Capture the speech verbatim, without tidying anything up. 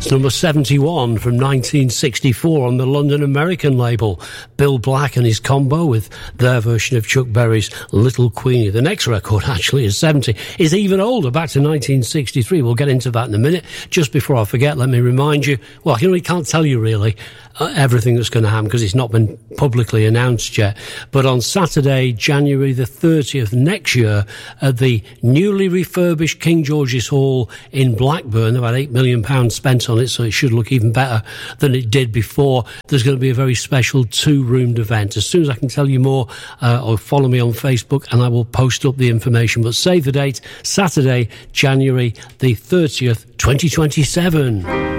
That's number seventy-one from nineteen sixty-four on the London American label. Bill Black and his combo with their version of Chuck Berry's Little Queenie. The next record, actually, is seventy. Is even older, back to nineteen sixty-three. We'll get into that in a minute. Just before I forget, let me remind you, well, I really can't tell you really uh, everything that's going to happen because it's not been publicly announced yet. But on Saturday, January the thirtieth next year, at the newly refurbished King George's Hall in Blackburn, about eight million pounds spent on it, so it should look even better than it did before. There's going to be a very special two-roomed event. As soon as I can tell you more, uh, or follow me on Facebook and I will post up the information. But save the date, Saturday, January the thirtieth, twenty twenty-seven.